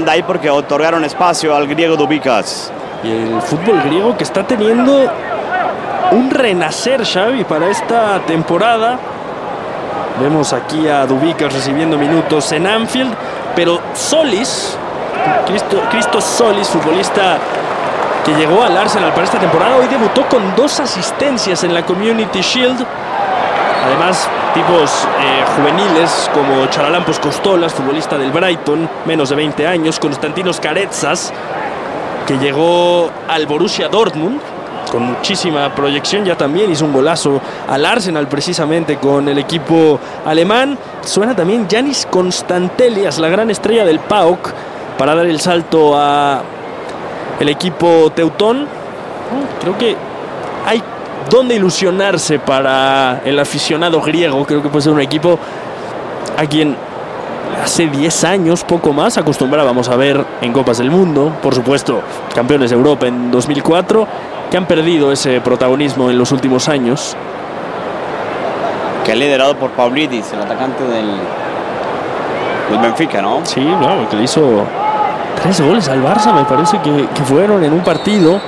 Dijk porque otorgaron espacio al griego Dubicas. Y el fútbol griego que está teniendo un renacer, Xavi, para esta temporada. Vemos aquí a Dubicas recibiendo minutos en Anfield, pero Solis, Christos Solis, futbolista que llegó al Arsenal para esta temporada, hoy debutó con 2 asistencias en la Community Shield. Además, tipos juveniles como Charalampos Costolas, futbolista del Brighton, menos de 20 años, Konstantinos Karetsas, que llegó al Borussia Dortmund con muchísima proyección, ya también hizo un golazo al Arsenal precisamente con el equipo alemán. Suena también Giannis Constantelias, la gran estrella del PAOK, para dar el salto a el equipo teutón. Creo que hay donde ilusionarse para el aficionado griego. Creo que puede ser un equipo a quien hace 10 años, poco más, acostumbrábamos a ver en Copas del Mundo, por supuesto, campeones de Europa en 2004, que han perdido ese protagonismo en los últimos años. Que ha liderado por Pavlidis, el atacante del Benfica, ¿no? Sí, claro, que le hizo 3 goles al Barça, me parece que fueron en un partido.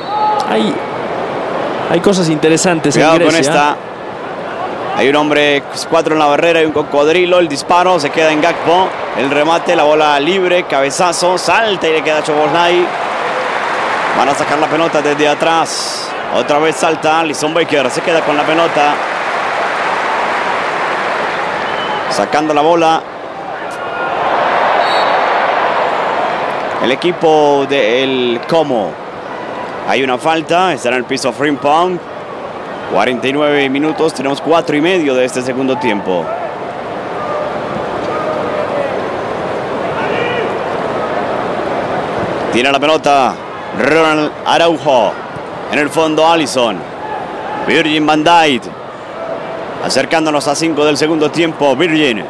Hay cosas interesantes. Cuidado en Grecia. Con esta. Hay un hombre, 4 en la barrera y un cocodrilo. El disparo se queda en Gakpo. El remate, la bola libre, cabezazo, salta y le queda a Szoboszlai. Van a sacar la pelota desde atrás. Otra vez salta Alisson Becker, se queda con la pelota. Sacando la bola. El equipo del Como. Hay una falta, está en el piso Frimpong. 49 minutos, tenemos 4 y medio de este segundo tiempo. Tiene la pelota Ronald Araujo. En el fondo Alisson. Virgil van Dijk. Acercándonos a 5 del segundo tiempo. Virgil.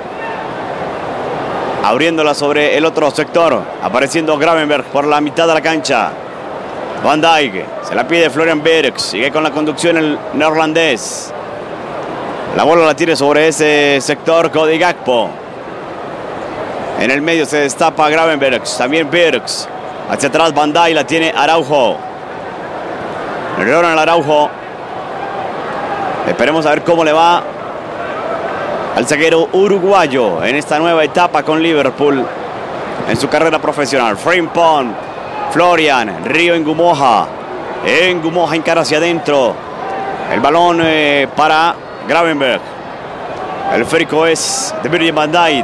Abriéndola sobre el otro sector. Apareciendo Gravenberch por la mitad de la cancha. Van Dijk, se la pide Florian Wirtz, sigue con la conducción el neerlandés. La bola la tiene sobre ese sector Cody Gakpo. En el medio se destapa Gravenberch, también Wirtz. Hacia atrás Van Dijk, la tiene Araujo. Ronald Araujo. Esperemos a ver cómo le va al zaguero uruguayo en esta nueva etapa con Liverpool en su carrera profesional. Frimpong. Florian, Río en Gumoja encara hacia adentro. El balón para Gravenberch. El esférico es de Virgil van Dijk.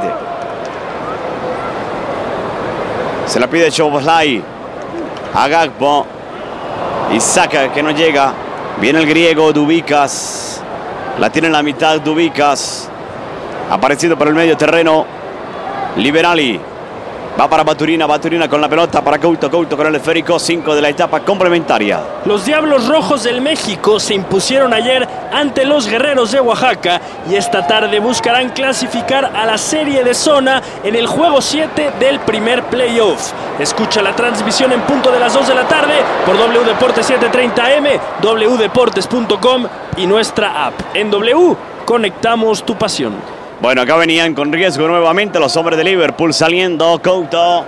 Se la pide Szoboszlai a Gakpo. Y saca que no llega. Viene el griego Dubicas. La tiene en la mitad Dubicas. Aparecido por el medio terreno Liberali. Va para Baturina con la pelota para Couto con el esférico, 5 de la etapa complementaria. Los Diablos Rojos del México se impusieron ayer ante los Guerreros de Oaxaca y esta tarde buscarán clasificar a la serie de zona en el juego 7 del primer playoff. Escucha la transmisión en punto de las 2 de la tarde por W Deportes 730M, wdeportes.com y nuestra app. En W, conectamos tu pasión. Bueno, acá venían con riesgo nuevamente los hombres de Liverpool saliendo. Couto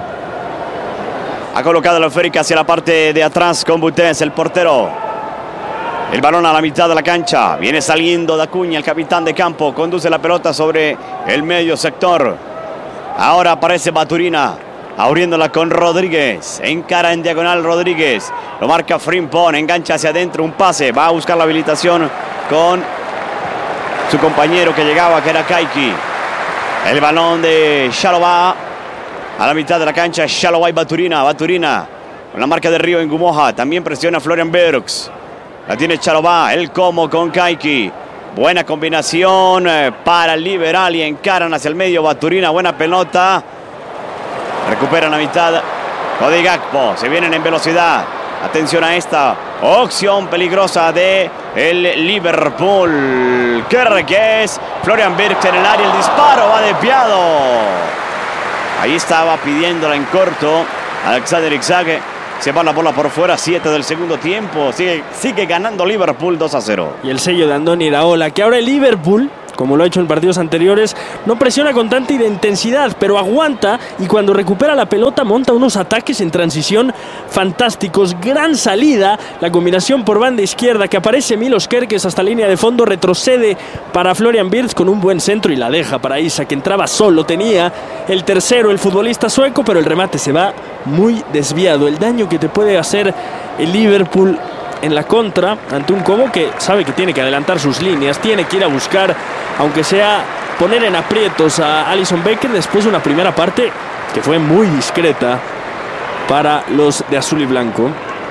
ha colocado la esférica hacia la parte de atrás con Butés, el portero. El balón a la mitad de la cancha. Viene saliendo Dacuña, el capitán de campo. Conduce la pelota sobre el medio sector. Ahora aparece Baturina, abriéndola con Rodríguez. Encara en diagonal Rodríguez. Lo marca Frimpong, engancha hacia adentro, un pase. Va a buscar la habilitación con su compañero que llegaba, que era Kaiki. El balón de Chalobah a la mitad de la cancha. Chalobah y Baturina con la marca de Río en Gumoja. También presiona Florian Wirtz. La tiene Chalobah, el Como con Kaiki. Buena combinación para Liberali. Encaran hacia el medio Baturina. Buena pelota. Recuperan la mitad. Cody Gakpo. Se vienen en velocidad. Atención a esta opción peligrosa de el Liverpool. Que es Florian Wirtz en el área. El disparo va desviado. Ahí estaba pidiéndola en corto Alexander Isak. Se va la bola por fuera. 7 del segundo tiempo. Sigue ganando Liverpool 2-0. Y el sello de Andoni Iraola, que ahora el Liverpool como lo ha hecho en partidos anteriores. No presiona con tanta intensidad, pero aguanta, y cuando recupera la pelota monta unos ataques en transición fantásticos. Gran salida, la combinación por banda izquierda, que aparece Milos Kerkez hasta línea de fondo, retrocede para Florian Wirtz con un buen centro y la deja para Isa, que entraba solo. Tenía el tercero el futbolista sueco, pero el remate se va muy desviado. El daño que te puede hacer el Liverpool en la contra ante un Como que sabe que tiene que adelantar sus líneas, tiene que ir a buscar, aunque sea poner en aprietos a Alisson Becker, después de una primera parte que fue muy discreta para los de azul y blanco.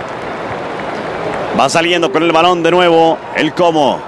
Va saliendo con el balón de nuevo el Como,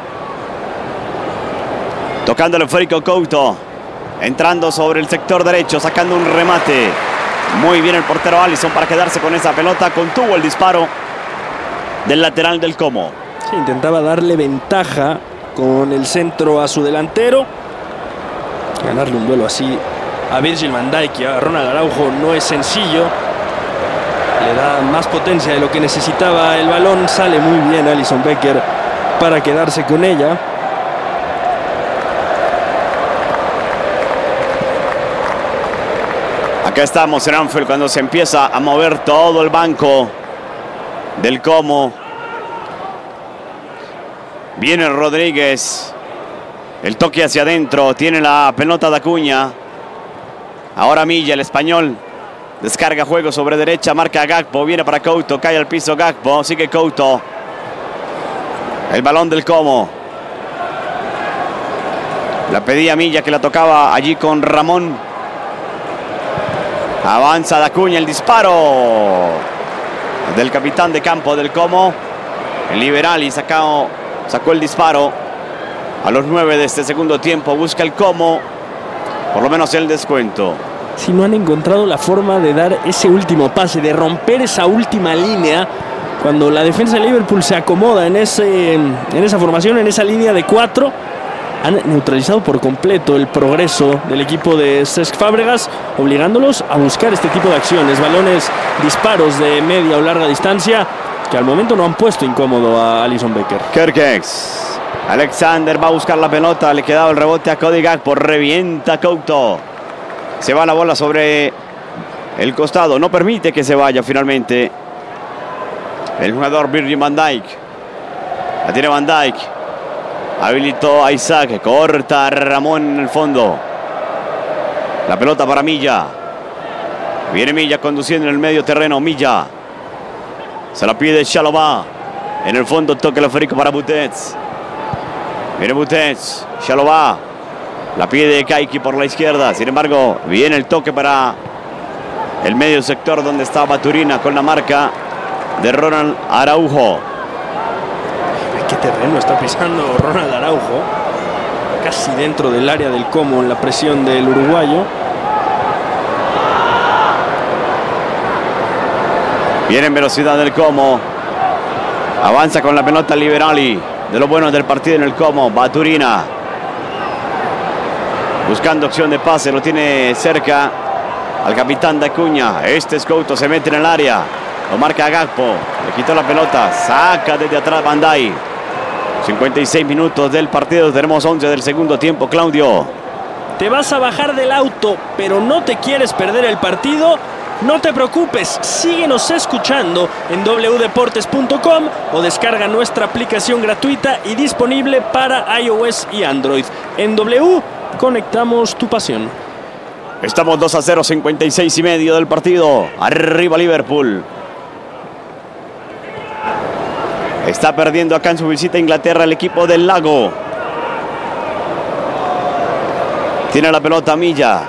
tocando el esférico Couto, entrando sobre el sector derecho, sacando un remate. Muy bien el portero Alisson para quedarse con esa pelota. Contuvo el disparo del lateral del Como. Sí, intentaba darle ventaja con el centro a su delantero. Ganarle un duelo así a Virgil van Dijk y a Ronald Araujo no es sencillo. Le da más potencia de lo que necesitaba el balón. Sale muy bien Alisson Becker para quedarse con ella. Acá estamos en Anfield cuando se empieza a mover todo el banco del Como. Viene Rodríguez. El toque hacia adentro. Tiene la pelota de Acuña. Ahora Milla, el español. Descarga juego sobre derecha. Marca a Gakpo. Viene para Couto. Cae al piso Gakpo. Sigue Couto. El balón del Como. La pedía Milla, que la tocaba allí con Ramón. Avanza de Acuña. El disparo del capitán de campo del Como. El Liberali sacó el disparo a los 9 de este segundo tiempo. Busca el Como por lo menos el descuento. Si no han encontrado la forma de dar ese último pase, de romper esa última línea, cuando la defensa de Liverpool se acomoda en esa formación, en esa línea de 4, han neutralizado por completo el progreso del equipo de Cesc Fábregas, obligándolos a buscar este tipo de acciones, balones, disparos de media o larga distancia, que al momento no han puesto incómodo a Alisson Becker. Kerkez. Alexander va a buscar la pelota, le quedaba el rebote a Cody Gakpo, revienta Couto. Se va la bola sobre el costado, no permite que se vaya finalmente el jugador Virgil van Dijk. La tiene Van Dijk. Habilitó a Isaac, corta a Ramón en el fondo. La pelota para Milla. Viene Milla conduciendo en el medio terreno. Milla. Se la pide Chalobah. En el fondo toca el esférico para Busquets. Viene Busquets. Chalobah. La pide Kaiki por la izquierda. Sin embargo, viene el toque para el medio sector donde está Baturina con la marca de Ronald Araujo. ¿Qué terreno está pisando Ronald Araujo? Casi dentro del área del Como en la presión del uruguayo. Viene en velocidad del Como. Avanza con la pelota Liberali. De lo bueno del partido en el Como. Baturina. Buscando opción de pase. Lo tiene cerca al capitán de Acuña. Este Couto se mete en el área. Lo marca Gakpo. Le quitó la pelota. Saca desde atrás Van Dijk. 56 minutos del partido. Tenemos 11 del segundo tiempo. Claudio. Te vas a bajar del auto, pero no te quieres perder el partido. No te preocupes, síguenos escuchando en wdeportes.com o descarga nuestra aplicación gratuita y disponible para iOS y Android. En W, conectamos tu pasión. Estamos 2-0, 56 y medio del partido. Arriba Liverpool. Está perdiendo acá en su visita a Inglaterra el equipo del Lago. Tiene la pelota Milla.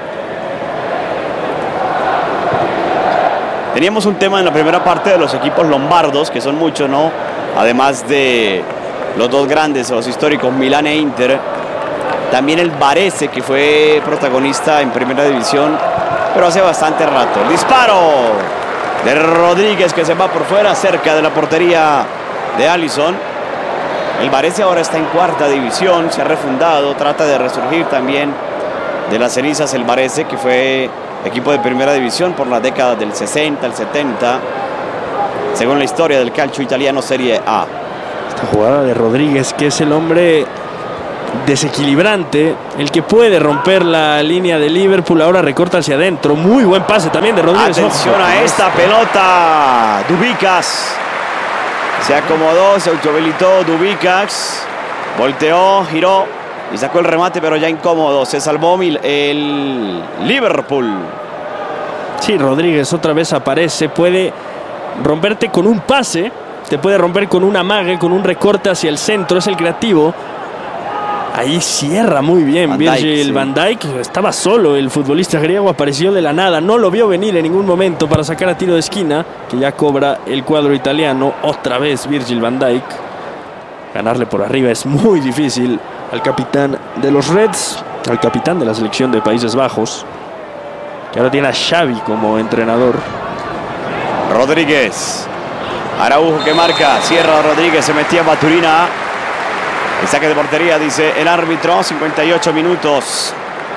Teníamos un tema en la primera parte de los equipos lombardos, que son muchos, ¿no? Además de los dos grandes, los históricos Milán e Inter. También el Varese, que fue protagonista en primera división, pero hace bastante rato. El disparo de Rodríguez, que se va por fuera, cerca de la portería de Alisson. El Varese ahora está en cuarta división, se ha refundado, trata de resurgir también de las cenizas el Varese, que fue equipo de primera división por la década del 60, el 70, según la historia del calcio italiano Serie A. Esta jugada de Rodríguez, que es el hombre desequilibrante, el que puede romper la línea de Liverpool. Ahora recorta hacia adentro. Muy buen pase también de Rodríguez. Atención a esta pelota. Dubicas se acomodó, se autohabilitó. Dubicas volteó, giró y sacó el remate, pero ya incómodo. Se salvó el Liverpool. Sí, Rodríguez otra vez aparece. Puede romperte con un pase, te puede romper con un amague, con un recorte hacia el centro. Es el creativo. Ahí cierra muy bien Virgil van Dijk. Estaba solo el futbolista griego, apareció de la nada. No lo vio venir en ningún momento para sacar a tiro de esquina, que ya cobra el cuadro italiano. Otra vez Virgil van Dijk. Ganarle por arriba es muy difícil al capitán de los Reds, al capitán de la selección de Países Bajos, que ahora tiene a Xavi como entrenador. Rodríguez. Araujo que marca. Cierra Rodríguez, se metía Baturina. El saque de portería, dice el árbitro. 58 minutos.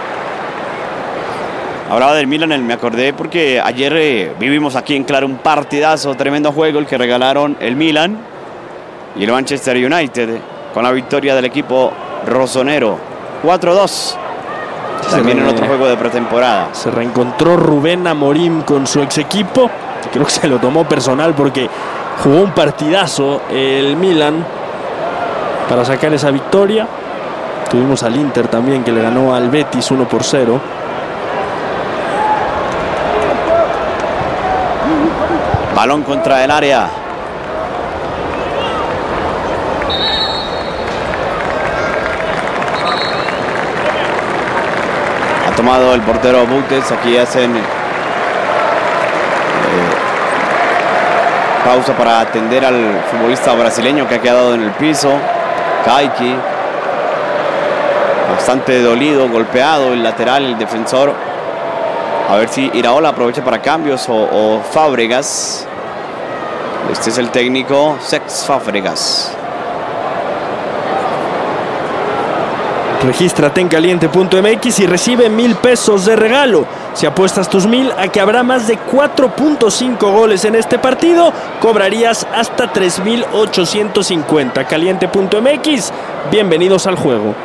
Hablaba del Milan, me acordé porque ayer vivimos aquí en Claro un partidazo, tremendo juego el que regalaron el Milan y el Manchester United con la victoria del equipo rosonero 4-2. También en otro juego de pretemporada. Se reencontró Rubén Amorim con su ex equipo. Creo que se lo tomó personal porque jugó un partidazo el Milan para sacar esa victoria. Tuvimos al Inter también, que le ganó al Betis 1-0. Balón contra el área. Ha tomado el portero Butes. Aquí hacen pausa para atender al futbolista brasileño que ha quedado en el piso. Kaiki, bastante dolido, golpeado el lateral, el defensor. A ver si Iraola aprovecha para cambios o Fábregas. Este es el técnico Cesc Fábregas. Regístrate en caliente.mx y recibe 1,000 pesos de regalo. Si apuestas tus 1,000 a que habrá más de 4.5 goles en este partido, cobrarías hasta 3,850. Caliente.mx, bienvenidos al juego.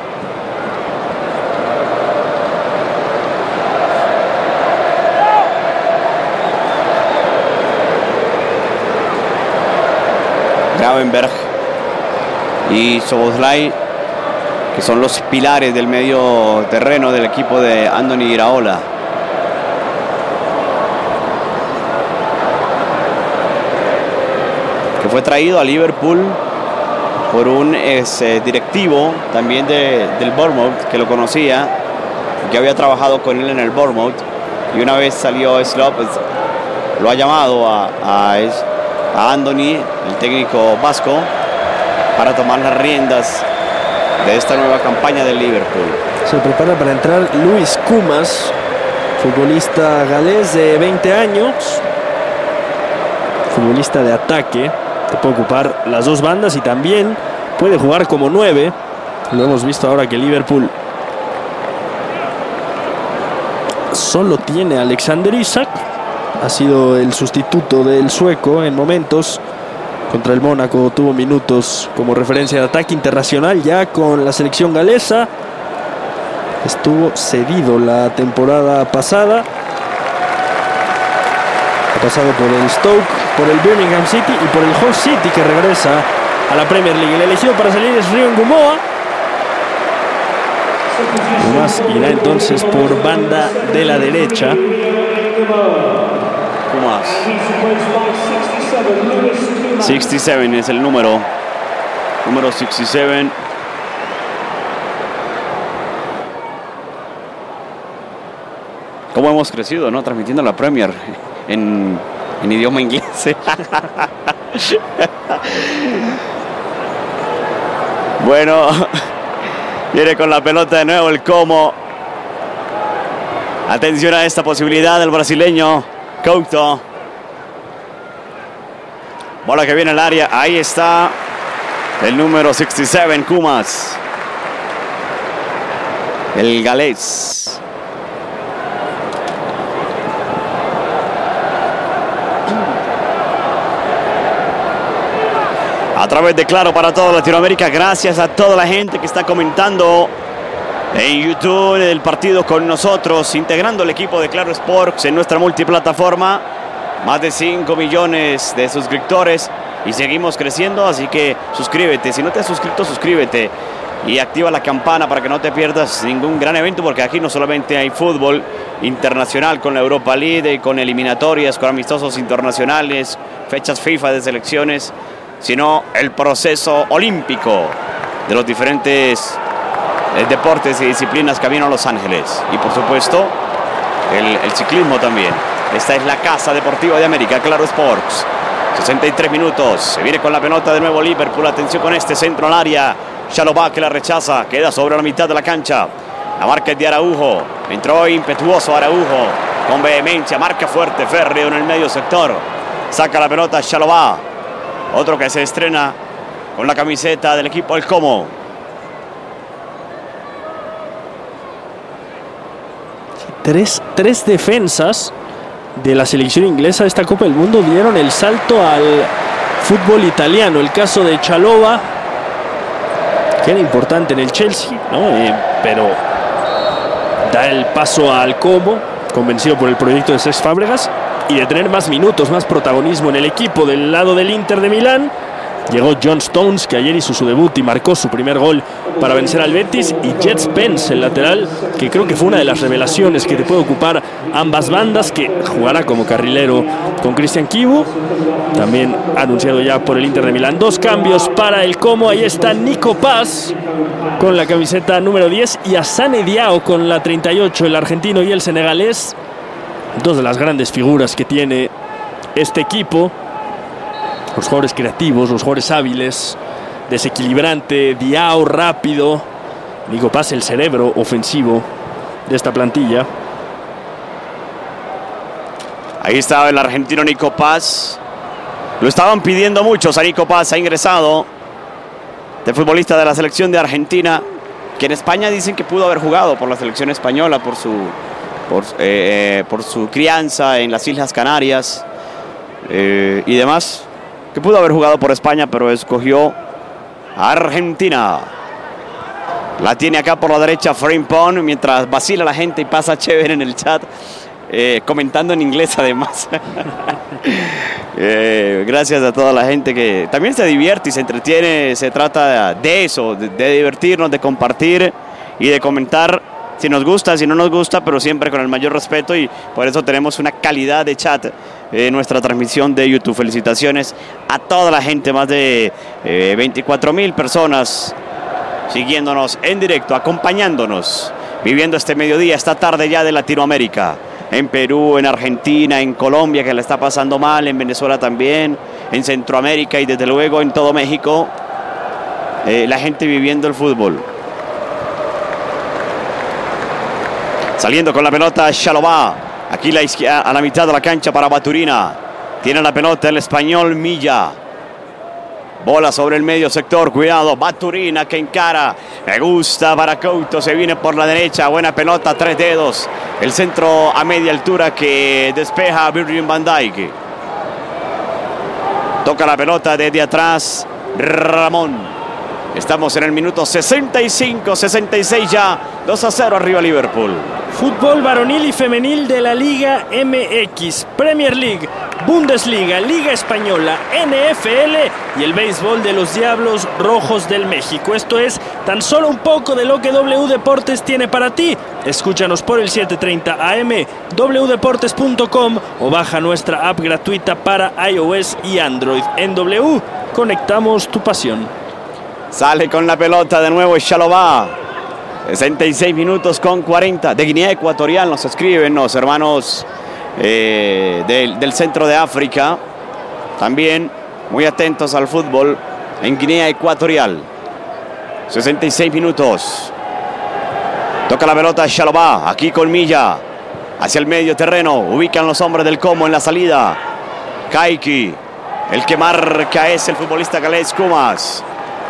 Gravenberch y Szoboszlai, que son los pilares del medio terreno del equipo de Andoni Iraola. Que fue traído a Liverpool por un directivo también del Bournemouth, que lo conocía, que había trabajado con él en el Bournemouth. Y una vez salió Slot, pues, lo ha llamado a Andoni, el técnico vasco, para tomar las riendas de esta nueva campaña del Liverpool. Se prepara para entrar Luis Kumas, futbolista galés de 20 años, futbolista de ataque, que puede ocupar las dos bandas y también puede jugar como 9. Lo hemos visto ahora que Liverpool solo tiene a Alexander Isak. Ha sido el sustituto del sueco en momentos. Contra el Mónaco tuvo minutos como referencia de ataque internacional ya con la selección galesa. Estuvo cedido la temporada pasada. Ha pasado por el Stoke, por el Birmingham City y por el Hull City, que regresa a la Premier League. El elegido para salir es Rion Gumoa. Kumas irá entonces por banda de la derecha. Kumas. 67 es el número 67. ¿Cómo hemos crecido, no? Transmitiendo la Premier en idioma inglés. Bueno, viene con la pelota de nuevo el Como. Atención a esta posibilidad del brasileño Couto. Bola que viene al área. Ahí está el número 67, Kumas. El galés. a través de Claro para toda Latinoamérica. Gracias a toda la gente que está comentando en YouTube el partido con nosotros, integrando el equipo de Claro Sports en nuestra multiplataforma. Más de 5 millones de suscriptores y seguimos creciendo, así que suscríbete. Si no te has suscrito, suscríbete y activa la campana para que no te pierdas ningún gran evento, porque aquí no solamente hay fútbol internacional con la Europa League y con eliminatorias, con amistosos internacionales, fechas FIFA de selecciones, sino el proceso olímpico de los diferentes deportes y disciplinas camino a Los Ángeles. Y por supuesto, el ciclismo también. Esta es la Casa Deportiva de América, Claro Sports. 63 minutos, se viene con la pelota de nuevo Liverpool. Atención con este centro al área. Chalobah que la rechaza, queda sobre la mitad de la cancha. La marca es de Araujo. Entró impetuoso Araujo con vehemencia, marca fuerte, férreo en el medio sector. Saca la pelota Chalobah. Otro que se estrena con la camiseta del equipo El Como. Tres defensas de la selección inglesa de esta Copa del Mundo dieron el salto al fútbol italiano. El caso de Chalobah, que era importante en el Chelsea, ¿no? Pero da el paso al Como, convencido por el proyecto de Cesc Fábregas y de tener más minutos, más protagonismo en el equipo. Del lado del Inter de Milán llegó John Stones, que ayer hizo su debut y marcó su primer gol para vencer al Betis, y Jet Spence, el lateral, que creo que fue una de las revelaciones que te puede ocupar ambas bandas, que jugará como carrilero con Christian Chivu, también anunciado ya por el Inter de Milán. 2 cambios para el Como. Ahí está Nico Paz con la camiseta número 10 y Assane Diao con la 38, el argentino y el senegalés, 2 de las grandes figuras que tiene este equipo. Los jugadores creativos, los jugadores hábiles, desequilibrante, Diao rápido, Nico Paz el cerebro ofensivo de esta plantilla. Ahí estaba el argentino Nico Paz. Lo estaban pidiendo muchos a Nico Paz. Ha ingresado de futbolista de la selección de Argentina, que en España dicen que pudo haber jugado por la selección española por su crianza en las Islas Canarias y demás, que pudo haber jugado por España, pero escogió a Argentina. La tiene acá por la derecha Frimpong, mientras vacila la gente y pasa chévere en el chat, comentando en inglés además. Gracias a toda la gente que también se divierte y se entretiene. Se trata de eso, de divertirnos, de compartir y de comentar si nos gusta, si no nos gusta, pero siempre con el mayor respeto, y por eso tenemos una calidad de chat en nuestra transmisión de YouTube. Felicitaciones a toda la gente, más de 24,000 personas siguiéndonos en directo, acompañándonos, viviendo este mediodía, esta tarde ya de Latinoamérica. En Perú, en Argentina, en Colombia, que la está pasando mal, en Venezuela también, en Centroamérica y desde luego en todo México, la gente viviendo el fútbol. Saliendo con la pelota Chalobah, aquí a la mitad de la cancha para Baturina. Tiene la pelota el español Milla. Bola sobre el medio sector, cuidado, Baturina que encara, me gusta para Couto, se viene por la derecha, buena pelota, 3 dedos, el centro a media altura que despeja a Virgil van Dijk. Toca la pelota desde atrás Ramón. Estamos en el minuto 65, 66 ya, 2-0 arriba Liverpool. Fútbol varonil y femenil de la Liga MX, Premier League, Bundesliga, Liga Española, NFL y el béisbol de los Diablos Rojos del México. Esto es tan solo un poco de lo que W Deportes tiene para ti. Escúchanos por el 730 AM, wdeportes.com o baja nuestra app gratuita para iOS y Android. En W, conectamos tu pasión. Sale con la pelota de nuevo Chalobah. 66 minutos con 40. De Guinea Ecuatorial nos escriben los hermanos del centro de África. También muy atentos al fútbol en Guinea Ecuatorial. 66 minutos. Toca la pelota Chalobah. Aquí con Milla. Hacia el medio terreno. Ubican los hombres del Como en la salida. Kaiki. El que marca es el futbolista galés Kumas.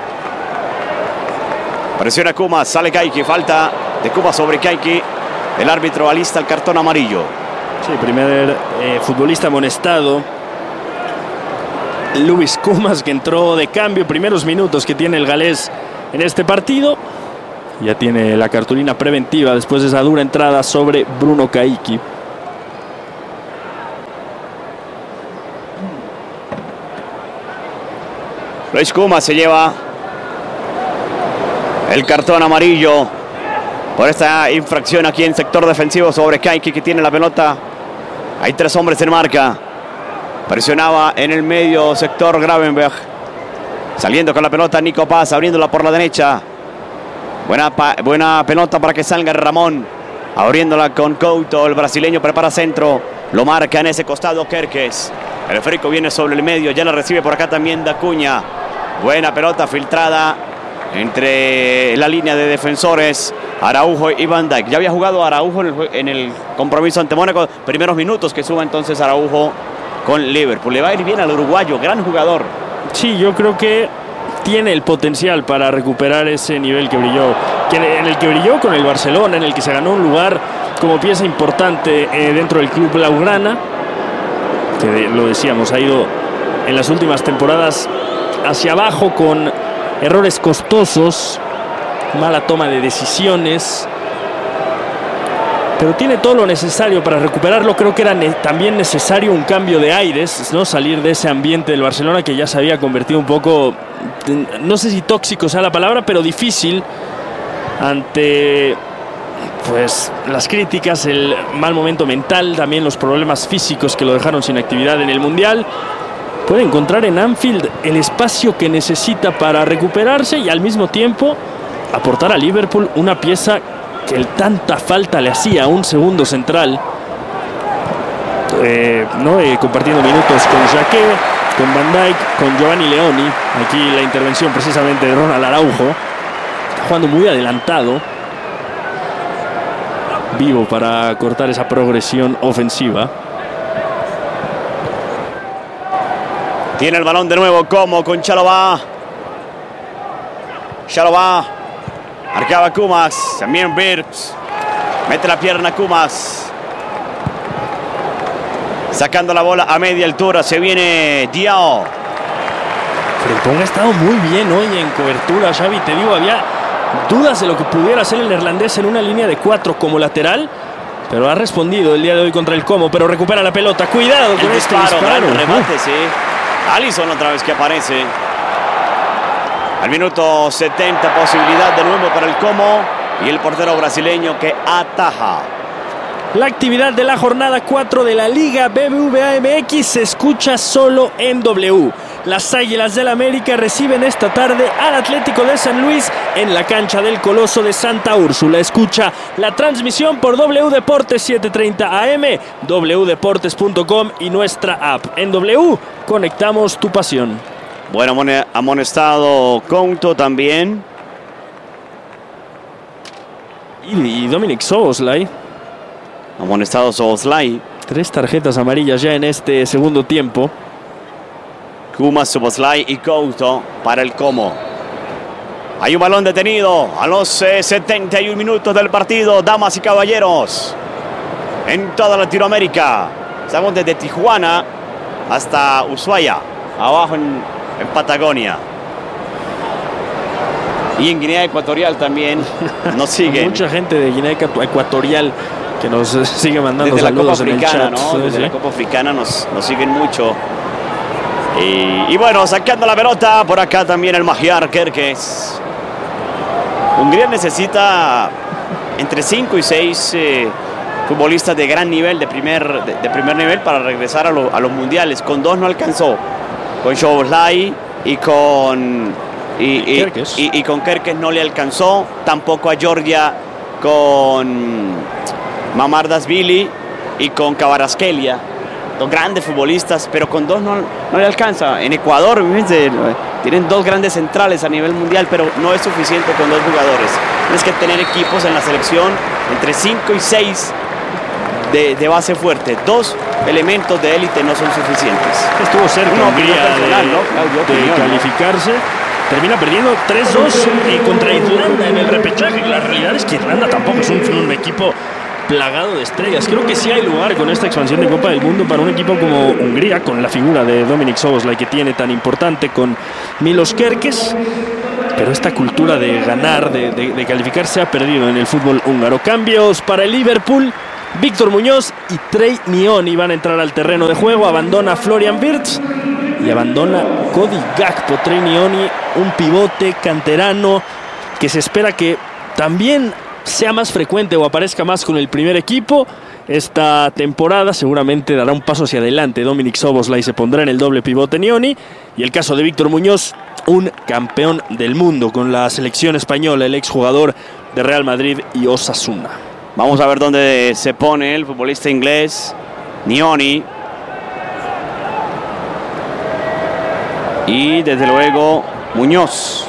Presiona Kumas, sale Kaiki, falta de Kumas sobre Kaiki. El árbitro alista el cartón amarillo. Sí, primer futbolista amonestado Luis Kumas, que entró de cambio, primeros minutos que tiene el galés en este partido. Ya tiene la cartulina preventiva después de esa dura entrada sobre Bruno Caicchi. Luis Kumas se lleva el cartón amarillo por esta infracción aquí en sector defensivo sobre Caicchi, que tiene la pelota. Hay 3 hombres en marca. Presionaba en el medio sector Gravenberch. Saliendo con la pelota Nico Paz, abriéndola por la derecha. Buena pelota para que salga Ramón. Abriéndola con Couto. El brasileño prepara centro. Lo marca en ese costado Kerkez. El Frico viene sobre el medio. Ya la recibe por acá también Dacuña. Buena pelota filtrada entre la línea de defensores. Araujo y Van Dijk. Ya había jugado Araujo en el compromiso ante Mónaco. Primeros minutos que suba entonces Araujo con Liverpool. Le va a ir bien al uruguayo. Gran jugador. Sí, yo creo que tiene el potencial para recuperar ese nivel que brilló, en el que brilló con el Barcelona, en el que se ganó un lugar como pieza importante dentro del club blaugrana, que lo decíamos, ha ido en las últimas temporadas hacia abajo con errores costosos, mala toma de decisiones, pero tiene todo lo necesario para recuperarlo. Creo que era también necesario un cambio de aires, ¿no? Salir de ese ambiente del Barcelona que ya se había convertido un poco, no sé si tóxico sea la palabra, pero difícil ante pues las críticas, el mal momento mental, también los problemas físicos que lo dejaron sin actividad en el Mundial. Puede encontrar en Anfield el espacio que necesita para recuperarse y al mismo tiempo aportar a Liverpool una pieza que tanta falta le hacía, un segundo central, compartiendo minutos con Jacquet, con Van Dijk, con Giovanni Leoni. Aquí la intervención precisamente de Ronald Araujo, está jugando muy adelantado, vivo para cortar esa progresión ofensiva. Tiene el balón de nuevo Como con Chalobah. Marcaba Kumas, también Birks. Mete la pierna Kumas. Sacando la bola a media altura, se viene Diao. Frimpong ha estado muy bien hoy en cobertura, Xavi. Te digo, había dudas de lo que pudiera hacer el neerlandés en una línea de 4 como lateral, pero ha respondido el día de hoy contra el Como, pero recupera la pelota. Cuidado con este disparo. Gran remate, sí. Alisson otra vez que aparece. Al minuto 70, posibilidad de nuevo para el Como y el portero brasileño que ataja. La actividad de la jornada 4 de la Liga BBVA MX se escucha solo en W. Las Águilas del América reciben esta tarde al Atlético de San Luis en la cancha del Coloso de Santa Úrsula. Escucha la transmisión por W Deportes 730 AM, wdeportes.com y nuestra app. En W conectamos tu pasión. Bueno, amonestado Couto también. Y Dominic Szoboszlai. Amonestado Szoboszlai. 3 tarjetas amarillas ya en este segundo tiempo. Kumas, Szoboszlai y Couto para el Como. Hay un balón detenido a los 71 minutos del partido, damas y caballeros. En toda Latinoamérica. Estamos desde Tijuana hasta Ushuaia, abajo en Patagonia. Y en Guinea Ecuatorial también nos siguen. Mucha gente de Guinea Ecuatorial que nos sigue mandando desde saludos la Copa Africana, en el chat. ¿No? Desde la Copa Africana nos siguen mucho. Y bueno, sacando la pelota por acá también el Magyar Kerkez. Hungría necesita entre 5 y 6 futbolistas de gran nivel, de primer nivel para regresar a los mundiales. Con 2 no alcanzó. Con Szoboszlai y con Kerkez no le alcanzó. Tampoco a Georgia con Mamardashvili y con Kvaratskhelia. 2 grandes futbolistas, pero con 2 no le alcanza. En Ecuador tienen 2 grandes centrales a nivel mundial, pero no es suficiente con 2 jugadores. Tienes que tener equipos en la selección entre 5 y 6 de base fuerte. 2 elementos de élite no son suficientes. Estuvo cerca de calificarse. Termina perdiendo 3-2 contra Irlanda en el repechaje. La realidad es que Irlanda tampoco es un equipo plagado de estrellas. Creo que sí hay lugar con esta expansión de Copa del Mundo para un equipo como Hungría, con la figura de Dominik Szoboszlai que tiene tan importante, con Milos Kerkez. Pero esta cultura de ganar, de calificar, se ha perdido en el fútbol húngaro. Cambios para el Liverpool. Víctor Muñoz y Trey Nyoni van a entrar al terreno de juego. Abandona Florian Wirtz y abandona Cody Gakpo. Trey Nyoni, un pivote canterano que se espera que también sea más frecuente o aparezca más con el primer equipo. Esta temporada seguramente dará un paso hacia adelante Dominik Szoboszlai, se pondrá en el doble pivote Nyoni. Y el caso de Víctor Muñoz, un campeón del mundo con la selección española, el exjugador de Real Madrid y Osasuna. Vamos a ver dónde se pone el futbolista inglés Nyoni. Y desde luego Muñoz.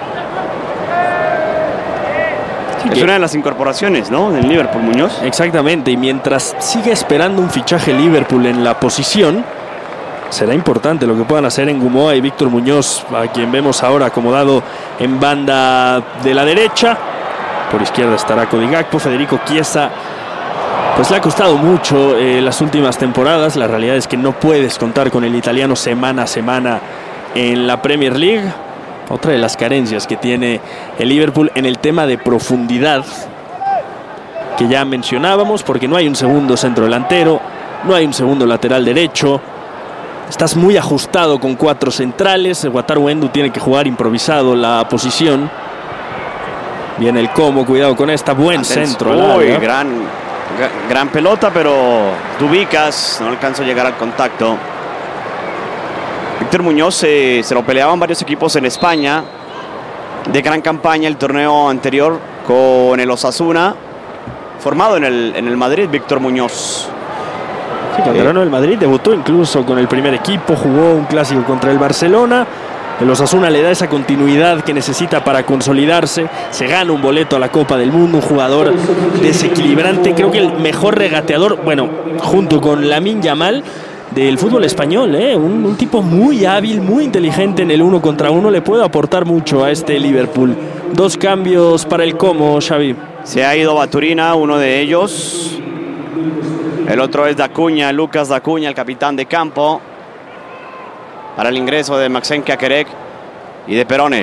Es una de las incorporaciones, ¿no?, del Liverpool, Muñoz. Exactamente, y mientras sigue esperando un fichaje Liverpool en la posición, será importante lo que puedan hacer en Gumoa y Víctor Muñoz, a quien vemos ahora acomodado en banda de la derecha. Por izquierda estará Cody Gakpo. Federico Chiesa, pues le ha costado mucho las últimas temporadas. La realidad es que no puedes contar con el italiano semana a semana en la Premier League. Otra de las carencias que tiene el Liverpool en el tema de profundidad, que ya mencionábamos, porque no hay un segundo centro delantero, no hay un segundo lateral derecho. Estás muy ajustado con 4 centrales. Wataru Endo tiene que jugar improvisado la posición. Viene el Como, cuidado con esta, buen centro. Uy, gran pelota, pero Dubicas no alcanzó a llegar al contacto. Víctor Muñoz se lo peleaban varios equipos en España. De gran campaña el torneo anterior con el Osasuna. Formado en el Madrid, Víctor Muñoz. Sí, canterano del Madrid, debutó incluso con el primer equipo, jugó un clásico contra el Barcelona. El Osasuna le da esa continuidad que necesita para consolidarse. Se gana un boleto a la Copa del Mundo, un jugador desequilibrante. Creo que el mejor regateador, bueno, junto con Lamine Yamal, del fútbol español, un tipo muy hábil, muy inteligente en el 1 contra 1. Le puede aportar mucho a este Liverpool. 2 cambios para el Como, Xavi. Se ha ido Baturina, uno de ellos. El otro es Dacuña, Lucas Dacuña, el capitán de campo, para el ingreso de Maxence Caquerec y de Perone.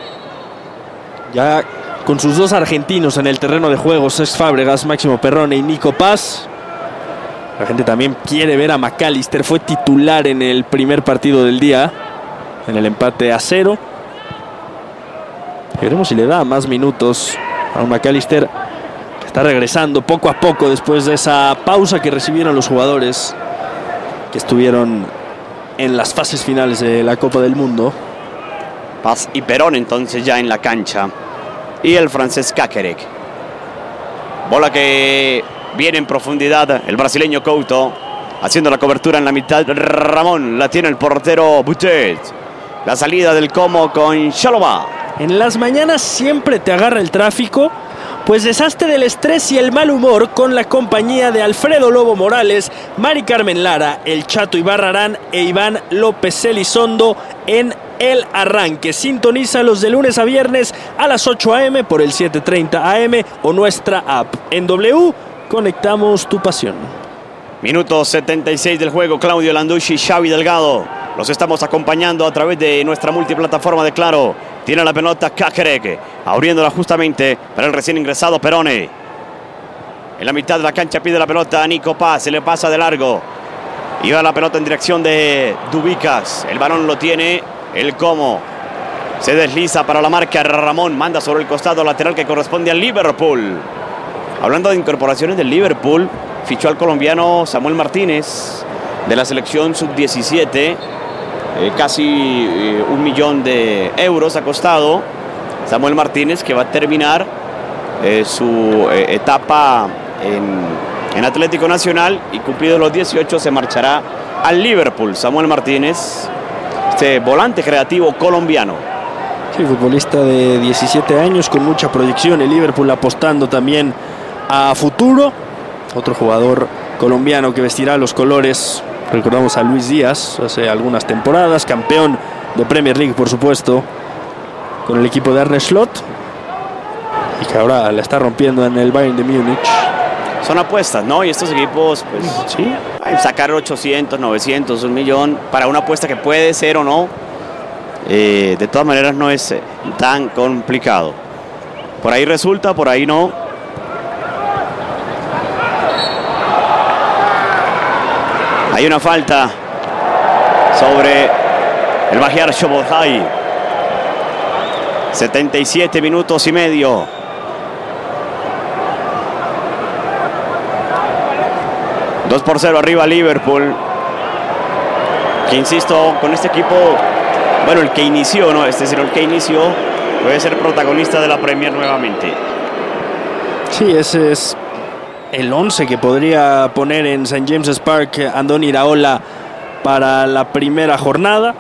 Ya con sus 2 argentinos en el terreno de juego, Cesc Fábregas, Máximo Perrone y Nico Paz. La gente también quiere ver a McAllister. Fue titular en el primer partido del día, en el empate a 0. Veremos si le da más minutos a un McAllister que está regresando poco a poco después de esa pausa que recibieron los jugadores que estuvieron en las fases finales de la Copa del Mundo. Paz y Perón entonces ya en la cancha. Y el francés Caquerec. Bola que viene en profundidad. El brasileño Couto haciendo la cobertura en la mitad. Ramón, la tiene el portero Butet. La salida del Como con Chalobah. En las mañanas siempre te agarra el tráfico, pues deshazte del estrés y el mal humor con la compañía de Alfredo Lobo Morales, Mari Carmen Lara, el Chato Ibarrarán e Iván López Elizondo en El Arranque. Sintonízalos de lunes a viernes a las 8 a.m. por el 7:30 a.m. o nuestra app. En W, conectamos tu pasión. Minuto 76 del juego. Claudio Landucci y Xavi Delgado. Los estamos acompañando a través de nuestra multiplataforma de Claro. Tiene la pelota Caquerec, abriéndola justamente para el recién ingresado Perone. En la mitad de la cancha pide la pelota a Nico Paz, se le pasa de largo. Iba la pelota en dirección de Dubicas. El balón lo tiene el Como. Se desliza para la marca. Ramón manda sobre el costado lateral que corresponde al Liverpool. Hablando de incorporaciones del Liverpool, fichó al colombiano Samuel Martínez de la selección sub-17. Casi 1 millón de euros ha costado Samuel Martínez, que va a terminar su etapa en Atlético Nacional y cumplido los 18 se marchará al Liverpool. Samuel Martínez, este volante creativo colombiano. Sí, futbolista de 17 años con mucha proyección. El Liverpool apostando también a futuro. Otro jugador colombiano que vestirá los colores. Recordamos a Luis Díaz hace algunas temporadas, campeón de Premier League, por supuesto, con el equipo de Arne Slot, y que ahora la está rompiendo en el Bayern de Múnich. son apuestas, ¿no? Y estos equipos, pues, Sí. sacar 800, 900, 1.000.000 para una apuesta que puede ser o no, de todas maneras no es tan complicado. Por ahí resulta, por ahí no. Hay una falta sobre el Magyar Szoboszlai. 77 minutos y medio. Dos por 0 arriba Liverpool. Que insisto, con este equipo, bueno, el que inició, ¿no? Es decir, el que inició puede ser protagonista de la Premier nuevamente. Sí, ese es el 11 que podría poner en St. James's Park Andoni Iraola para la primera jornada.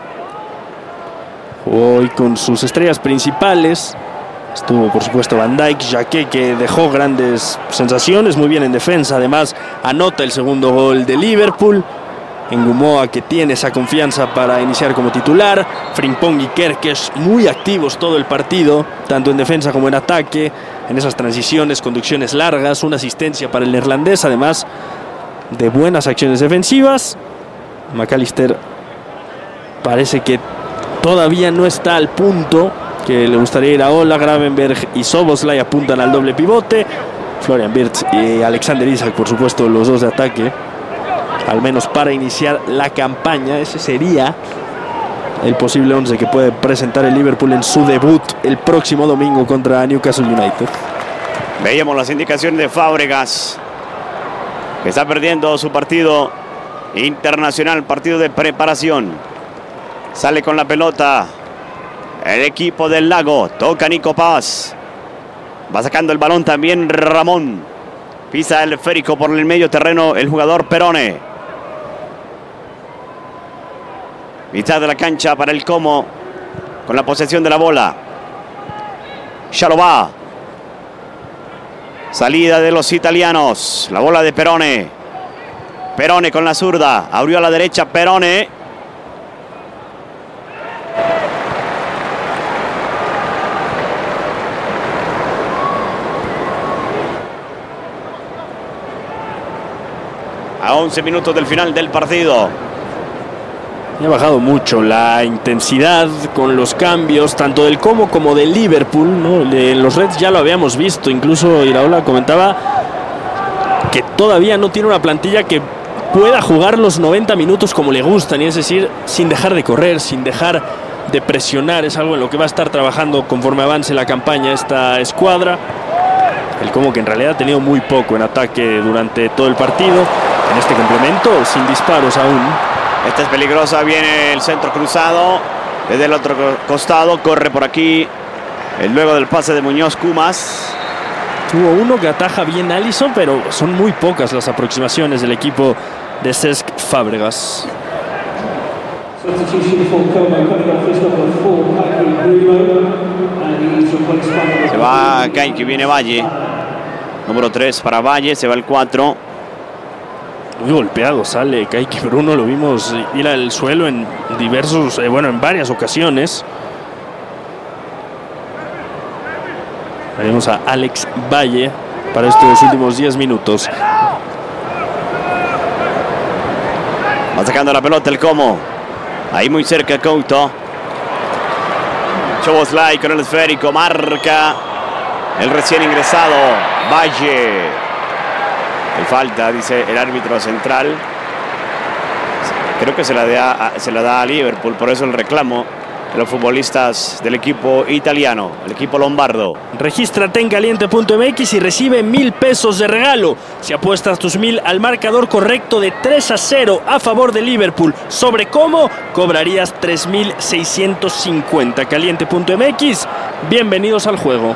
Hoy con sus estrellas principales estuvo, por supuesto, Van Dijk, Jacquet, que dejó grandes sensaciones, muy bien en defensa. Además, anota el segundo gol de Liverpool. Ngumoa, que tiene esa confianza para iniciar como titular. Frimpong y Kerkez muy activos todo el partido, tanto en defensa como en ataque, en esas transiciones, conducciones largas, una asistencia para el neerlandés, además de buenas acciones defensivas. McAllister parece que todavía no está al punto que le gustaría ir a Ola. Gravenberch y Szoboszlai apuntan al doble pivote. Florian Wirtz y Alexander Isak, por supuesto, los dos de ataque, al menos para iniciar la campaña. Ese sería el posible 11 que puede presentar el Liverpool en su debut el próximo domingo contra Newcastle United. Veíamos las indicaciones de Fábregas, que está perdiendo su partido internacional, partido de preparación. Sale con la pelota el equipo del Lago. Toca Nico Paz. Va sacando el balón también Ramón. Pisa el esférico por el medio terreno el jugador Perone. Mitad de la cancha para el Como, con la posesión de la bola. Chalobah. Salida de los italianos. La bola de Perone. Perone con la zurda. Abrió a la derecha Perone. A 11 minutos del final del partido. Ha bajado mucho la intensidad con los cambios, tanto del Como como del Liverpool, ¿no? En los Reds ya lo habíamos visto, incluso Iraola comentaba que todavía no tiene una plantilla que pueda jugar los 90 minutos como le gustan, y es decir, sin dejar de correr, sin dejar de presionar. Es algo en lo que va a estar trabajando conforme avance la campaña esta escuadra. El Como, que en realidad ha tenido muy poco en ataque durante todo el partido. En este complemento, sin disparos aún. Esta es peligrosa, viene el centro cruzado desde el otro costado, corre por aquí, luego del pase de Muñoz Kumas. Tuvo uno que ataja bien Alisson, pero son muy pocas las aproximaciones del equipo de Cesc Fábregas. Se va Kaiki, viene Valle. Número 3 para Valle, se va el 4. Muy golpeado sale Kaiki Bruno, lo vimos ir al suelo en en varias ocasiones. Veremos a Alex Valle para estos últimos 10 minutos. Va sacando la pelota el Como. Ahí muy cerca Couto. Szoboszlai con el esférico, marca el recién ingresado Valle. Hay falta, dice el árbitro central. Creo que se la da a Liverpool, por eso el reclamo de los futbolistas del equipo italiano, el equipo lombardo. Regístrate en caliente.mx y recibe 1,000 pesos de regalo si apuestas tus 1,000 al marcador correcto de 3-0 a favor de Liverpool. Sobre cómo cobrarías 3,650. Caliente.mx, bienvenidos al juego.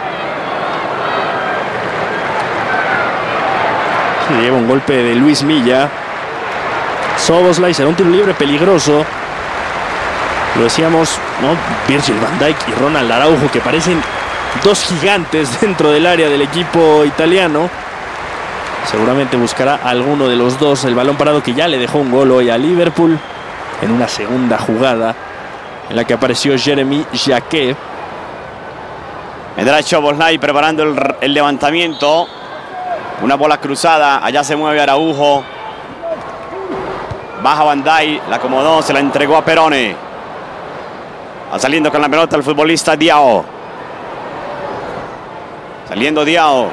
Se lleva un golpe de Luis Milla. Szoboszlai, será un tiro libre peligroso. Lo decíamos, ¿no? Virgil van Dijk y Ronald Araujo, que parecen dos gigantes dentro del área del equipo italiano. Seguramente buscará alguno de los dos el balón parado, que ya le dejó un gol hoy a Liverpool en una segunda jugada en la que apareció Jeremy Jacquet. Vendrá Szoboszlai preparando el levantamiento. Una bola cruzada, allá se mueve Araujo. Baja Bandai, la acomodó, se la entregó a Perone. Va saliendo con la pelota el futbolista Diao. Saliendo Diao.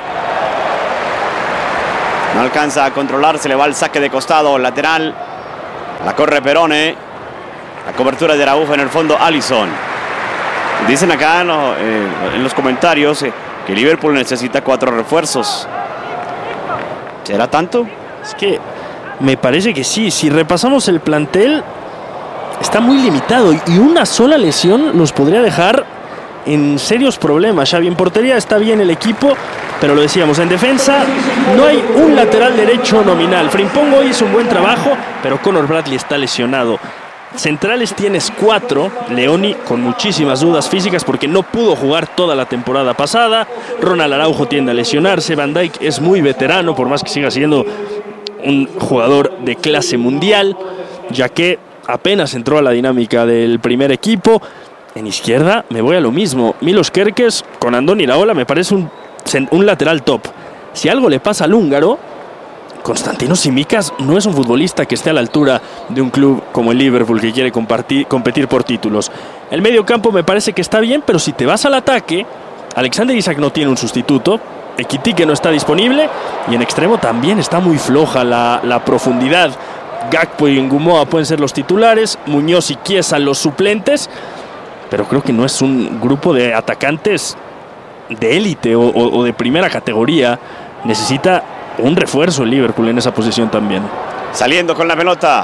No alcanza a controlar, se le va el saque de costado, lateral. La corre Perone. La cobertura de Araujo, en el fondo Alisson. Dicen acá en los comentarios que Liverpool necesita 4 refuerzos. ¿Será tanto? Es que me parece que sí. Si repasamos el plantel, está muy limitado y una sola lesión nos podría dejar en serios problemas. Xavi, en portería está bien el equipo, pero lo decíamos, en defensa no hay un lateral derecho nominal. Frimpong hoy hizo un buen trabajo, pero Conor Bradley está lesionado. Centrales tienes 4, Leoni con muchísimas dudas físicas porque no pudo jugar toda la temporada pasada. Ronald Araujo tiende a lesionarse. Van Dijk es muy veterano, por más que siga siendo un jugador de clase mundial, ya que apenas entró a la dinámica del primer equipo. En izquierda me voy a lo mismo. Milos Kerkez con Andoni Iraola me parece un lateral top. Si algo le pasa al húngaro, Konstantinos Tsimikas no es un futbolista que esté a la altura de un club como el Liverpool que quiere competir por títulos. El medio campo me parece que está bien, pero si te vas al ataque, Alexander Isak no tiene un sustituto, Ekitike no está disponible y en extremo también está muy floja la profundidad. Gakpo y Ngumoa pueden ser los titulares, Muñoz y Chiesa los suplentes, pero creo que no es un grupo de atacantes de élite o de primera categoría. Necesita un refuerzo el Liverpool en esa posición también. Saliendo con la pelota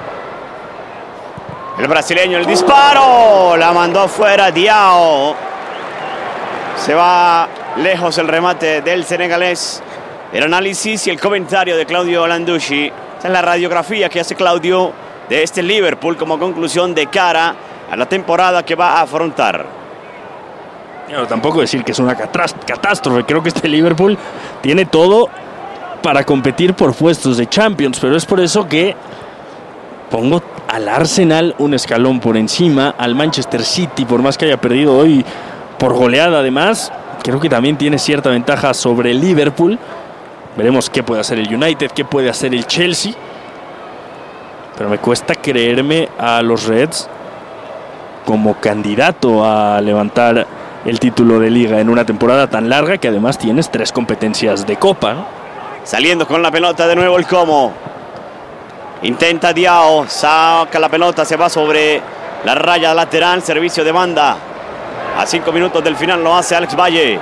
el brasileño, el disparo, la mandó fuera Diao. Se va lejos el remate del senegalés. El análisis y el comentario de Claudio Landucci. Esta es la radiografía que hace Claudio de este Liverpool como conclusión de cara a la temporada que va a afrontar. Pero tampoco decir que es una catástrofe. Creo que este Liverpool tiene todo para competir por puestos de Champions, pero es por eso que pongo al Arsenal un escalón por encima, al Manchester City, por más que haya perdido hoy por goleada. Además, creo que también tiene cierta ventaja sobre el Liverpool. Veremos qué puede hacer el United, qué puede hacer el Chelsea, pero me cuesta creerme a los Reds como candidato a levantar el título de Liga en una temporada tan larga que además tienes 3 competencias de Copa, ¿no? Saliendo con la pelota de nuevo el Como. Intenta Diao, saca la pelota, se va sobre la raya lateral, servicio de banda. A 5 minutos del final lo hace Alex Valle.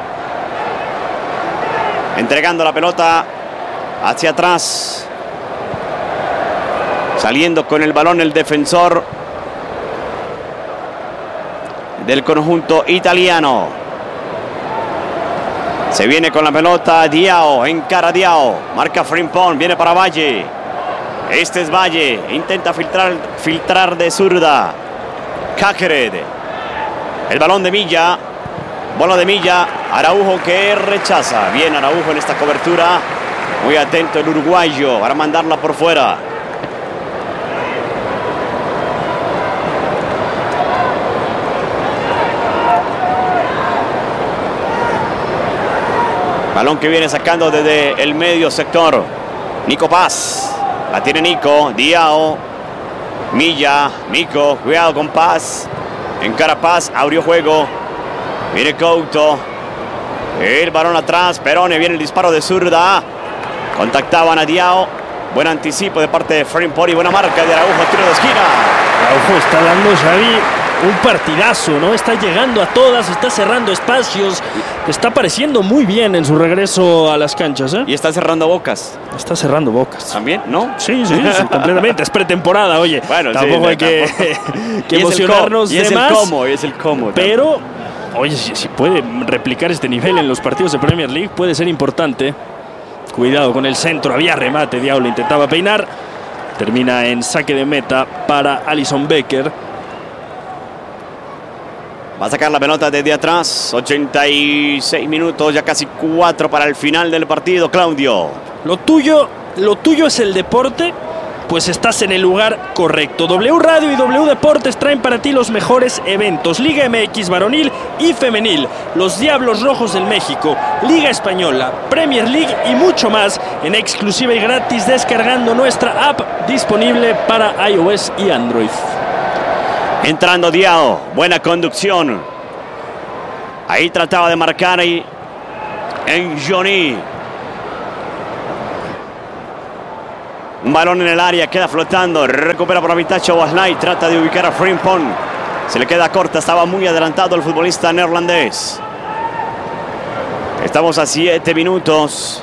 Entregando la pelota hacia atrás. Saliendo con el balón el defensor del conjunto italiano. Se viene con la pelota Diao, encara Diao, marca Frimpong, viene para Valle. Este es Valle, intenta filtrar de zurda. Cacered, el balón de Milla, bola de Milla, Araujo que rechaza. Bien Araujo en esta cobertura, muy atento el uruguayo para mandarla por fuera. Balón que viene sacando desde el medio sector. Nico Paz. La tiene Nico. Diao. Milla. Nico. Cuidado con Paz. Encara Paz. Abrió juego. Viene Couto. El balón atrás. Perone. Viene el disparo de zurda. Contactaban a Diao. Buen anticipo de parte de Frimpong y buena marca de Araujo. Tiro de esquina. Araujo está dando, Xavi, un partidazo, ¿no? Está llegando a todas, está cerrando espacios, está apareciendo muy bien en su regreso a las canchas, ¿eh? Y está cerrando bocas. Está cerrando bocas. ¿También? ¿No? Sí, completamente. Es pretemporada, oye. Bueno, tampoco sí, hay que emocionarnos de más. Es el cómo. Pero, oye, si puede replicar este nivel en los partidos de Premier League, puede ser importante. Cuidado con el centro, había remate, Diablo intentaba peinar. Termina en saque de meta para Alisson Becker. Va a sacar la pelota desde atrás. 86 minutos, ya casi 4 para el final del partido. Claudio. Lo tuyo es el deporte, pues estás en el lugar correcto. W Radio y W Deportes traen para ti los mejores eventos. Liga MX varonil y femenil. Los Diablos Rojos del México, Liga Española, Premier League y mucho más en exclusiva y gratis descargando nuestra app disponible para iOS y Android. Entrando Diao, buena conducción. Ahí trataba de marcar ahí en Johnny. Un balón en el área, queda flotando, recupera por la mitad Szoboszlai, trata de ubicar a Frimpong. Se le queda corta, estaba muy adelantado el futbolista neerlandés. Estamos a 7 minutos.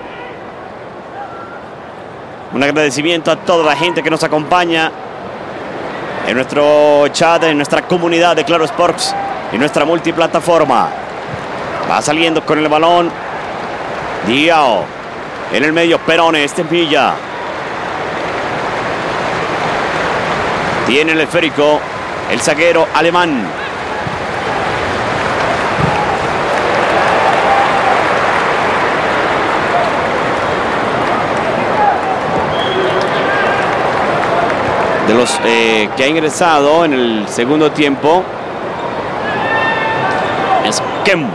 Un agradecimiento a toda la gente que nos acompaña en nuestro chat, en nuestra comunidad de Claro Sports y nuestra multiplataforma. Va saliendo con el balón Diao. En el medio Perone, Estempilla. Tiene el esférico el zaguero alemán. De los que ha ingresado en el segundo tiempo es Kem.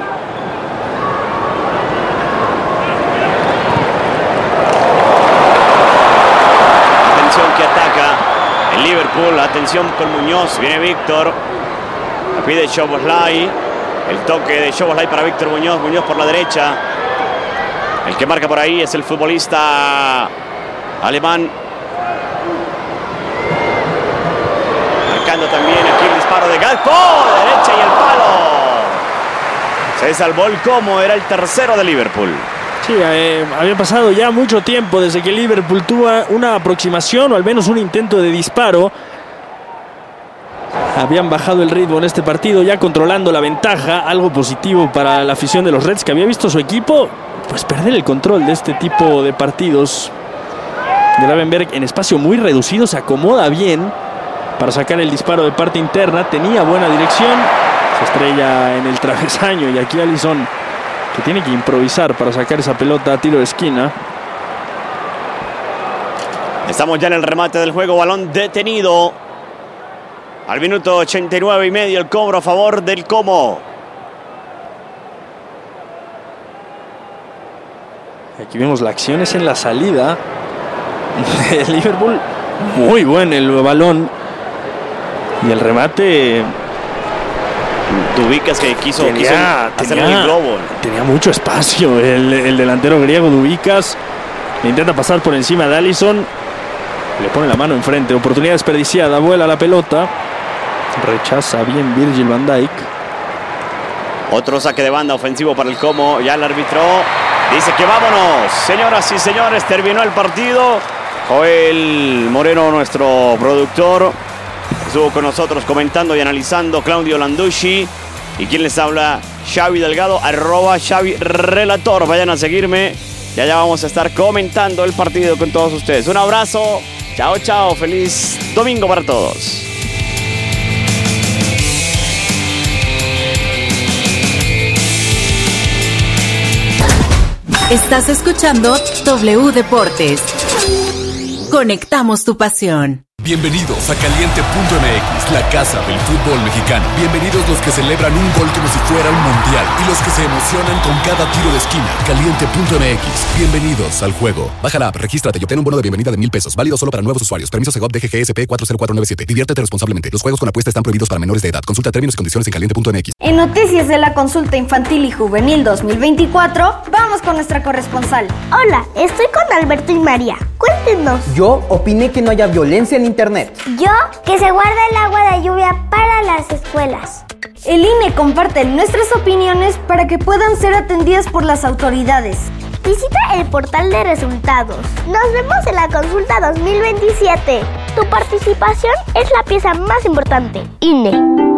Atención que ataca el Liverpool, atención con Muñoz, viene Víctor, la pide Szoboszlai, el toque de Szoboszlai para Víctor Muñoz, Muñoz por la derecha, el que marca por ahí es el futbolista alemán, marcando también aquí el disparo de Gakpo, derecha y el palo, se salvó el Como, era el tercero de Liverpool. Sí, había pasado ya mucho tiempo desde que Liverpool tuvo una aproximación o al menos un intento de disparo. Habían bajado el ritmo en este partido, ya controlando la ventaja, algo positivo para la afición de los Reds, que había visto su equipo pues perder el control de este tipo de partidos. Gravenberg en espacio muy reducido se acomoda bien para sacar el disparo de parte interna, tenía buena dirección, se estrella en el travesaño y aquí Alisson, que tiene que improvisar para sacar esa pelota a tiro de esquina. Estamos ya en el remate del juego, balón detenido. Al minuto 89 y medio el cobro a favor del Como. Aquí vemos la acción es en la salida de Liverpool. Muy buen el balón. Y el remate... Dubicas que quiso hacer el globo. Tenía mucho espacio el delantero griego Dubicas. Intenta pasar por encima de Alisson. Le pone la mano enfrente. Oportunidad desperdiciada. Vuela la pelota. Rechaza bien Virgil van Dijk. Otro saque de banda ofensivo para el Como. Ya el árbitro dice que vámonos. Señoras y señores, terminó el partido. Joel Moreno, nuestro productor, estuvo con nosotros comentando y analizando Claudio Landucci. Y quien les habla, Xavi Delgado, @Xavi Relator. Vayan a seguirme. Ya vamos a estar comentando el partido con todos ustedes. Un abrazo. Chao, chao. Feliz domingo para todos. Estás escuchando W Deportes. Conectamos tu pasión. Bienvenidos a Caliente.mx, la casa del fútbol mexicano. Bienvenidos los que celebran un gol como si fuera un mundial y los que se emocionan con cada tiro de esquina. Caliente.mx, bienvenidos al juego. Baja la app, regístrate y obtén un bono de bienvenida de $1,000. Válido solo para nuevos usuarios. Permiso Segov DGGSP 40497. Diviértete responsablemente. Los juegos con apuesta están prohibidos para menores de edad. Consulta términos y condiciones en Caliente.mx. En noticias de la consulta infantil y juvenil 2024, vamos con nuestra corresponsal. Hola, estoy con Alberto y María. Cuéntenos. Yo opiné que no haya violencia en internet. Yo, que se guarda el agua de lluvia para las escuelas. El INE comparte nuestras opiniones para que puedan ser atendidas por las autoridades. Visita el portal de resultados. Nos vemos en la consulta 2027. Tu participación es la pieza más importante. INE.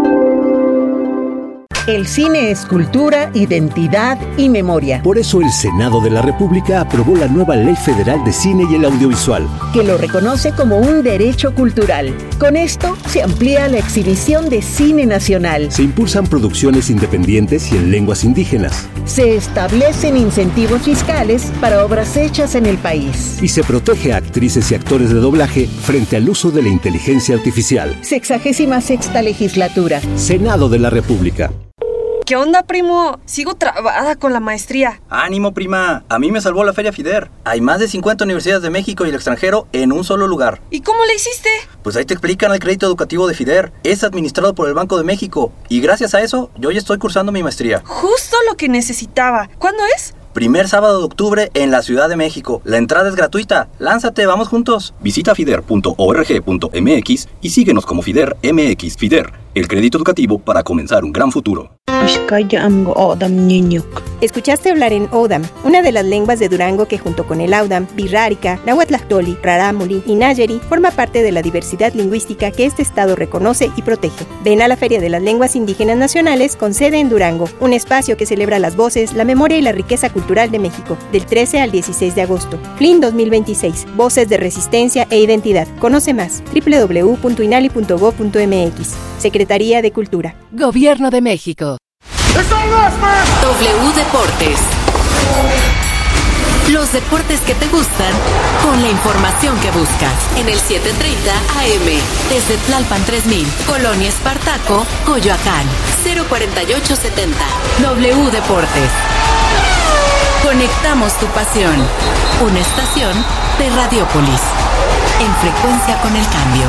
El cine es cultura, identidad y memoria. Por eso el Senado de la República aprobó la nueva Ley Federal de Cine y el Audiovisual, que lo reconoce como un derecho cultural. Con esto se amplía la exhibición de cine nacional. Se impulsan producciones independientes y en lenguas indígenas. Se establecen incentivos fiscales para obras hechas en el país. Y se protege a actrices y actores de doblaje frente al uso de la inteligencia artificial. 66ª legislatura. Senado de la República. ¿Qué onda, primo? Sigo trabada con la maestría. ¡Ánimo, prima! A mí me salvó la Feria FIDER. Hay más de 50 universidades de México y el extranjero en un solo lugar. ¿Y cómo le hiciste? Pues ahí te explican el crédito educativo de FIDER. Es administrado por el Banco de México. Y gracias a eso, yo ya estoy cursando mi maestría. Justo lo que necesitaba. ¿Cuándo es? Primer sábado de octubre en la Ciudad de México. La entrada es gratuita. ¡Lánzate, vamos juntos! Visita fider.org.mx y síguenos como FIDER MX. FIDER, el crédito educativo para comenzar un gran futuro. Escuchaste hablar en Odam, una de las lenguas de Durango que junto con el Audam, Birrárica, Nahuatlactoli, Rarámuri y Nayeri forma parte de la diversidad lingüística que este estado reconoce y protege. Ven a la Feria de las Lenguas Indígenas Nacionales con sede en Durango, un espacio que celebra las voces, la memoria y la riqueza cultural de México, del 13 al 16 de agosto. FLIN 2026, Voces de Resistencia e Identidad. Conoce más, www.inali.gov.mx. Secretaría de Cultura. Gobierno de México. W Deportes. Los deportes que te gustan con la información que buscas. En el 730 AM. Desde Tlalpan 3000, Colonia Espartaco, Coyoacán. 04870. W Deportes. Conectamos tu pasión. Una estación de Radiopolis. En frecuencia con el cambio.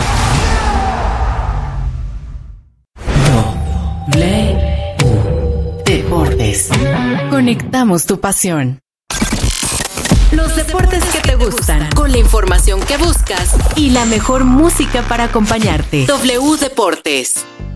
Deportes. Conectamos tu pasión. Los deportes que te gustan, con la información que buscas y la mejor música para acompañarte. W Deportes.